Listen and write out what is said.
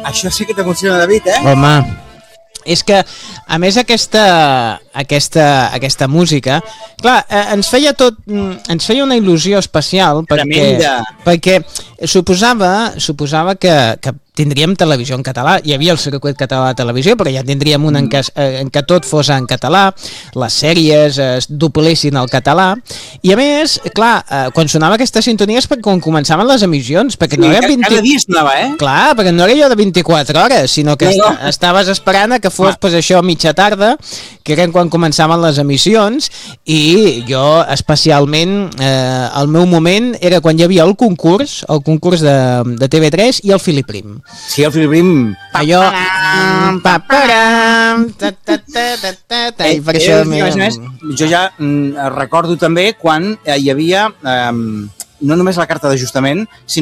Això sí que t'emociona, David, eh? Home, és que, a més, aquesta música, clar, ens feia una il·lusió especial perquè suposava que tindríem televisió en català. Hi havia el circuit català de televisió, però ja tindríem un en què tot fos en català, les sèries es doblessin al català, i a més, clar, quan sonava aquesta sintonia és quan començaven les emissions, perquè no era cada dia sonava, eh? Clar, perquè no era allò de 24 hores, sinó que estaves esperant a que fos pues, això mitja tarda, que eren quan començaven les emissions, i jo especialment el meu moment era quan hi havia el concurs de TV3 i el Filip Prim. Sí, el Filip Prim. Allò... Jo ja recordo també quan hi havia no només la carta d'ajustament, sinó